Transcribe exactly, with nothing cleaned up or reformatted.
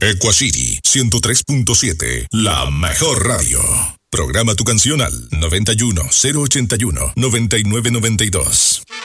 Equacity ciento tres punto siete, la mejor radio. Programa tu canción al noventa y uno, cero ochenta y uno, noventa y nueve noventa y dos.